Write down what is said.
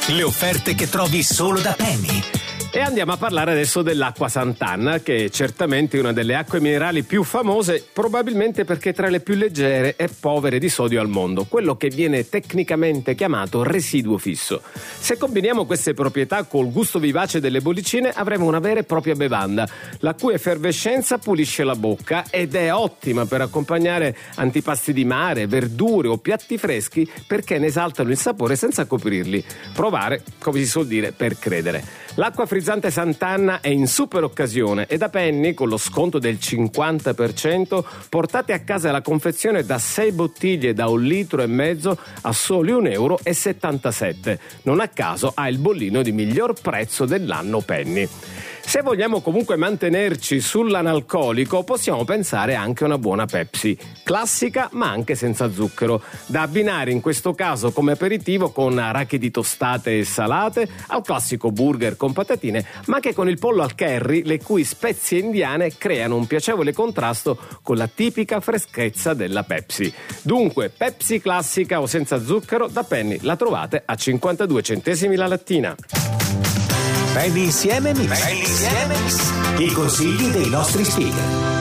Le offerte che trovi solo da Penny. E andiamo a parlare adesso dell'acqua Sant'Anna, che è certamente una delle acque minerali più famose, probabilmente perché tra le più leggere e povere di sodio al mondo, quello che viene tecnicamente chiamato residuo fisso. Se combiniamo queste proprietà col gusto vivace delle bollicine, avremo una vera e propria bevanda, la cui effervescenza pulisce la bocca ed è ottima per accompagnare antipasti di mare, verdure o piatti freschi, perché ne esaltano il sapore senza coprirli. Provare, come si suol dire, per credere. L'acqua frizzante Sant'Anna è in super occasione e da Penny, con lo sconto del 50%, portate a casa la confezione da 6 bottiglie da 1,5 litri a soli €1,77. Non a caso ha il bollino di miglior prezzo dell'anno Penny. Se vogliamo comunque mantenerci sull'analcolico, possiamo pensare anche a una buona Pepsi, classica ma anche senza zucchero, da abbinare in questo caso come aperitivo con arachidi tostate e salate, al classico burger con patatine, ma anche con il pollo al curry, le cui spezie indiane creano un piacevole contrasto con la tipica freschezza della Pepsi. Dunque, Pepsi classica o senza zucchero da Penny la trovate a 52 centesimi la lattina. Penny insieme Mix. I consigli dei nostri speaker.